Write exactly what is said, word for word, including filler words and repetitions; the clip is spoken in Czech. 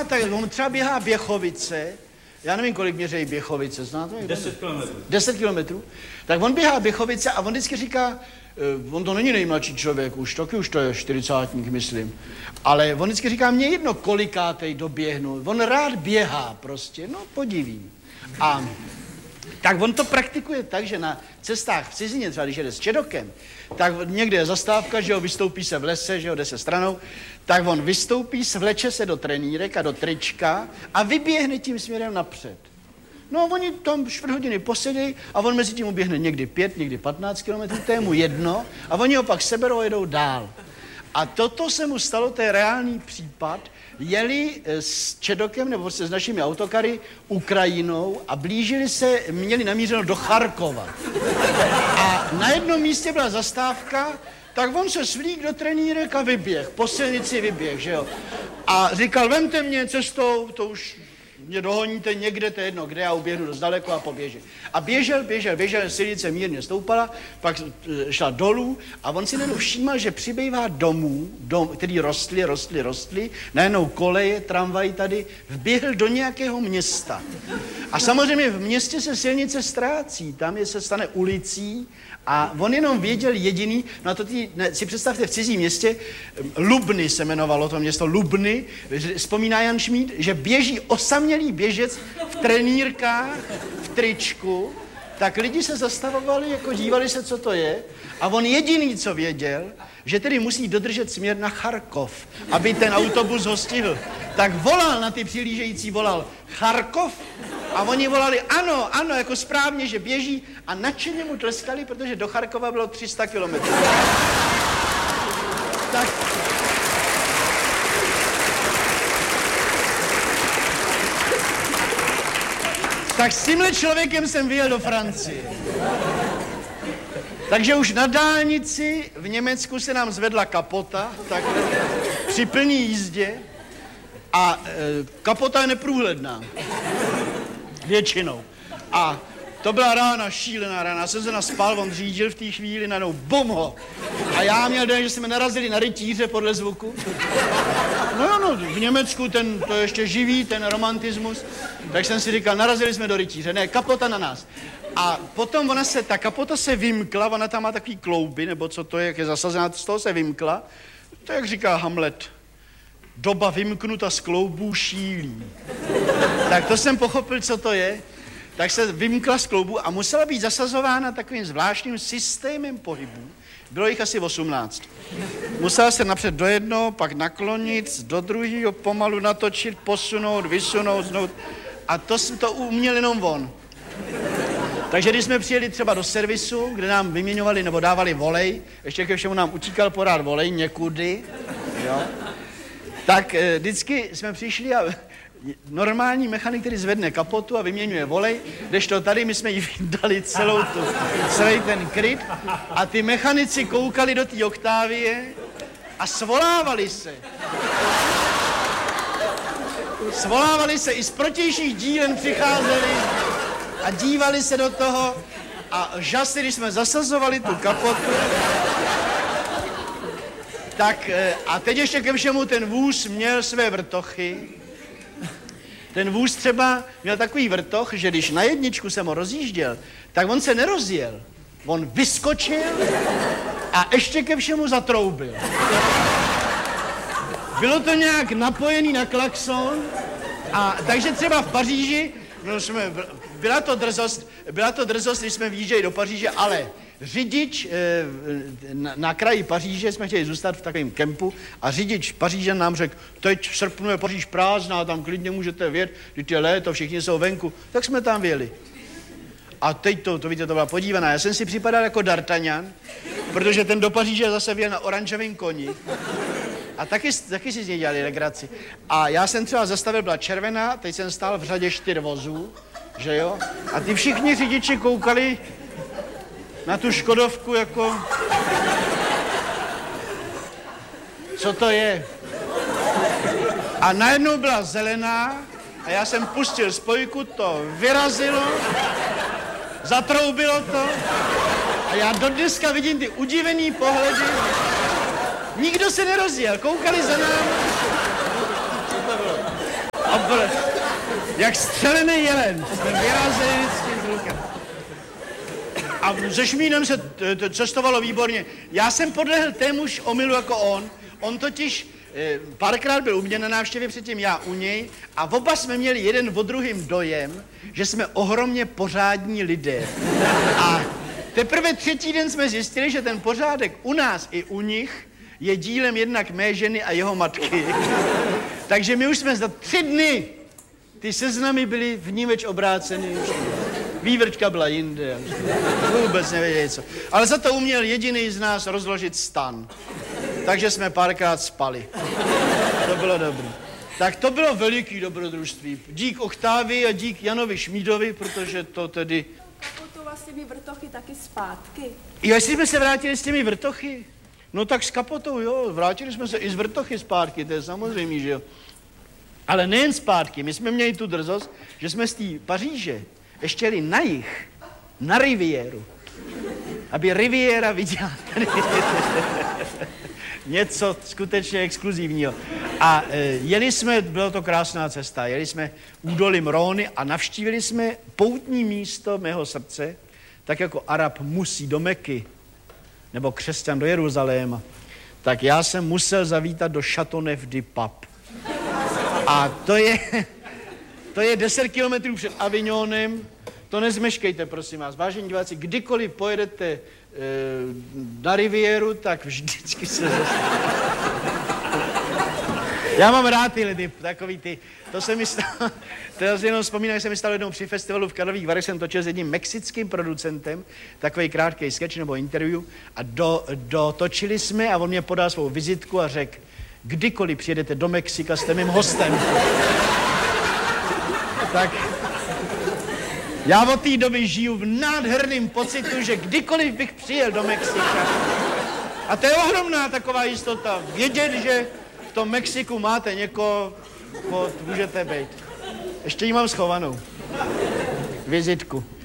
běhá, tak on třeba běhá Běchovice, já nevím, kolik měří Běchovice, znáte? Deset kilometrů. Deset kilometrů. Tak on běhá Běchovice a on vždycky říká, on to není nejmladší člověk, už taky už to je čtyřicátník, myslím. Ale on vždycky říká, mě jedno kolikátej doběhnu. On rád běhá prostě, no podivím. A tak on to praktikuje tak, že na cestách v cizině, třeba když jede s Čedokem, tak někde je zastávka, že ho vystoupí se v lese, že ho jde se stranou, tak on vystoupí, svleče se do trenýrek a do trička a vyběhne tím směrem napřed. No oni tam čtvrt hodiny posedí a on mezi tím uběhne někdy pět, někdy patnáct kilometrů, to je mu jedno a oni ho pak seberou a jedou dál. A toto se mu stalo, to je reálný případ, jeli s Čedokem nebo se s našimi autokary Ukrajinou a blížili se, měli namířeno do Charkova. A na jednom místě byla zastávka, tak on se svlík do trenýrek a vyběh, po silnici vyběh, že jo. A říkal, vemte mě cestou, to už mě dohoníte někde, to je jedno kde, já uběhnu dost daleko a poběžím. A běžel, běžel, běžel, silnice mírně stoupala, pak šla dolů a on si najednou všímal, že přibývá domů, dom, který rostly, rostly, rostly, najednou koleje, tramvaj tady, vběhl do nějakého města. A samozřejmě v městě se silnice ztrácí, tam je se stane ulicí a on jenom věděl jediný, no to tý, ne, si představte v cizím městě, Lubny se jmenovalo to město, Lubny, vzpomíná Jan Šmíd, že běží osamělý běžec v trenýrkách, v tričku, tak lidi se zastavovali, jako dívali se, co to je, a on jediný, co věděl, že tedy musí dodržet směr na Charkov, aby ten autobus ho stihl. Tak volal na ty přihlížející, volal Charkov a oni volali ano, ano, jako správně, že běží a nadšeně mu tleskali, protože do Charkova bylo tři sta kilometrů. Tak... Tak s tímhle člověkem jsem vyjel do Francie. Takže už na dálnici v Německu se nám zvedla kapota, takhle, při plné jízdě. A e, kapota je neprůhledná. Většinou. A to byla rána, šílená rána. Já jsem se naspal, on řídil v té chvíli, najednou bum ho. A já měl den, že jsme narazili na rytíře podle zvuku. No jo, no, v Německu ten, to je ještě živý, ten romantismus. Tak jsem si říkal, narazili jsme do rytíře. Ne, kapota na nás. A potom ona se, ta kapota se vymkla, ona tam má takový klouby, nebo co to je, jak je zasazená, z toho se vymkla. To jak říká Hamlet. Doba vymknuta z kloubů šílí. Tak to jsem pochopil, co to je. Tak se vymkla z kloubu a musela být zasazována takovým zvláštním systémem pohybu. Bylo jich asi osmnáct. Musela se napřed do jednoho, pak naklonit, do druhého pomalu natočit, posunout, vysunout, znout. A to, to uměl jenom on. Takže když jsme přijeli třeba do servisu, kde nám vyměňovali nebo dávali volej, ještě ke všemu nám utíkal pořád volej někudy, jo, tak e, vždycky jsme přišli a normální mechanik, který zvedne kapotu a vyměňuje volej, kdežto tady my jsme jí dali celou tu, celý ten kryt a ty mechanici koukali do té Oktávie a svolávali se. Svolávali se, i z protějších dílen přicházeli a dívali se do toho a žasli, když jsme zasazovali tu kapotu. Tak a teď ještě ke všemu ten vůz měl své vrtochy. Ten vůz třeba měl takový vrtoch, že když na jedničku jsem ho rozjížděl, tak on se nerozjel. On vyskočil a ještě ke všemu zatroubil. Bylo to nějak napojený na klakson a takže třeba v Paříži, no jsme, byla to drzost, byla to drzost, když jsme vyjížděli do Paříže, ale řidič na, na kraji Paříže, jsme chtěli zůstat v takovém kempu a řidič Paříže nám řekl, teď v srpnu je Paříž prázdná, tam klidně můžete vjet, když je léto, všichni jsou venku, tak jsme tam vyjeli. A teď to, to víte, to byla podívaná. Já jsem si připadal jako D'Artagnan, protože ten do Paříže zase vyjel na oranžovém koni. A taky, taky si z něj dělali legraci. A já jsem třeba zastavil, byla červená, teď jsem stál v řadě čtyř vozů, že jo? A ty všichni řidiči koukali na tu Škodovku jako... Co to je? A najednou byla zelená a já jsem pustil spojku, to vyrazilo, zatroubilo to a já do dneska vidím ty udivený pohledy. Nikdo se nerozjel, koukali za námi. Co to bylo? Obr... Jak střelený jelen. Jsme vyrazili vždycky z lukem. A se Šmínem se t- t- cestovalo výborně. Já jsem podlehl témuž omylu jako on. On totiž eh, párkrát byl u mě na návštěvě, předtím já u něj. A oba jsme měli jeden o druhým dojem, že jsme ohromně pořádní lidé. A teprve třetí den jsme zjistili, že ten pořádek u nás i u nich je dílem jednak mé ženy a jeho matky. Takže my už jsme za tři dny, ty seznamy byly vnímeč obráceny. Vývrčka byla jinde. Vůbec nevěděli co. Ale za to uměl jediný z nás rozložit stan. Takže jsme párkrát spali. To bylo dobrý. Tak to bylo veliký dobrodružství. Dík Oktávii a dík Janovi Šmídovi, protože to tedy... Kapotoval s těmi vrtochy taky zpátky. Jo, jestli jsme se vrátili s těmi vrtochy? No tak s kapotou, jo. Vrátili jsme se i z vrtochy zpátky, to je samozřejmě, že jo. Ale nejen zpátky, my jsme měli tu drzost, že jsme z té Paříže ještě jeli na jih, na Riviéru, aby Riviera viděla něco skutečně exkluzivního. A e, jeli jsme, byla to krásná cesta, jeli jsme údolím Róny a navštívili jsme poutní místo mého srdce, tak jako Arab musí do Meky, nebo křesťan do Jeruzaléma, tak já jsem musel zavítat do Châteauneuf-du-Pape. A to je, to je deset kilometrů před Avignonem, to nezmeškejte, prosím vás. Vážení diváci, kdykoliv pojedete e, na Rivieru, tak vždycky se zase... Já mám rád tyhle ty, takový ty, to se mi stalo, to já si jenom vzpomínám, že se mi stalo jednou při festivalu v Karlových Varech, jsem točil s jedním mexickým producentem, takový krátký sketch nebo interview a do, dotočili jsme a on mě podal svou vizitku a řekl, kdykoliv přijedete do Mexika, jste mým hostem. Tak já od té doby žiju v nádherném pocitu, že kdykoliv bych přijel do Mexika. A to je ohromná taková jistota. Vědět, že v tom Mexiku máte někoho, můžete být. Ještě ji mám schovanou. Vizitku.